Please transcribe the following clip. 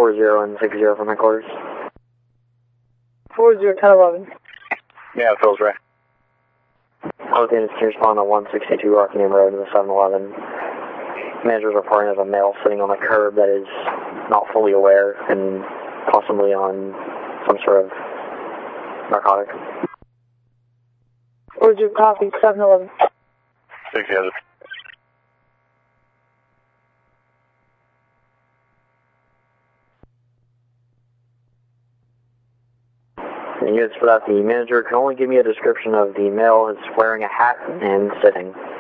40 and 60 from headquarters. 40-1011. Yeah, Phil's right. Both units can respond on 162 Rockingham Road in the 7-Eleven. Manager's reporting as a male sitting on the curb that is not fully aware and possibly on some sort of narcotic. 40 copy, 7-11. 60 has it. And units for that, the manager can only give me a description of the male is wearing a hat and sitting.